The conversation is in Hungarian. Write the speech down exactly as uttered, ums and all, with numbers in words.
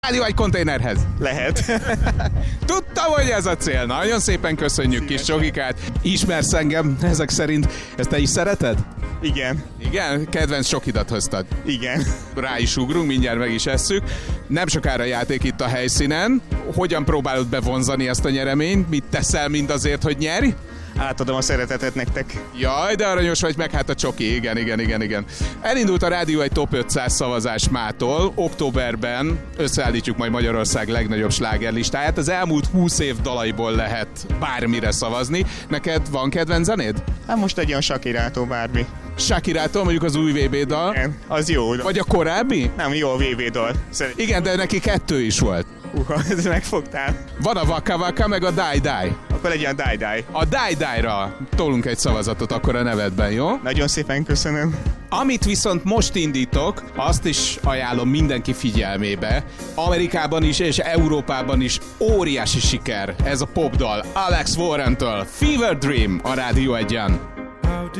Rádió egy konténerhez. Lehet. Tudtam, hogy ez a cél. Nagyon szépen köszönjük, kis Csogikát. Ismersz engem ezek szerint. Ezt te is szereted? Igen. Igen? Kedvenc csokidat hoztad. Igen. Rá is ugrunk, mindjárt meg is esszük. Nem sokára játék itt a helyszínen. Hogyan próbálod bevonzani ezt a nyereményt? Mit teszel mindazért, hogy nyerj? Átadom a szeretetet nektek. Jaj, de aranyos vagy, meg hát a csoki, igen, igen, igen, igen. Elindult a Rádió egy Top ötszáz szavazás mától. Októberben összeállítjuk majd Magyarország legnagyobb slágerlistáját. Az elmúlt húsz év dalaiból lehet bármire szavazni. Neked van kedvenc zenéd? Hát most egy olyan Shakirától bármi. Shakirától, mondjuk az új vé bé dal. Igen, az jó. Vagy a korábbi? Nem, jó a vé bé dal. Szerint... Igen, de neki kettő is volt. Uha, ez megfogtál. Van a Waka Waka, meg a Die Die. Akkor legyen a Die Die. A Die Die-ra tolunk egy szavazatot akkor a nevedben, jó? Nagyon szépen köszönöm. Amit viszont most indítok, azt is ajánlom mindenki figyelmébe. Amerikában is és Európában is óriási siker ez a popdal Alex Warrentől. Fever Dream a Rádió egyen.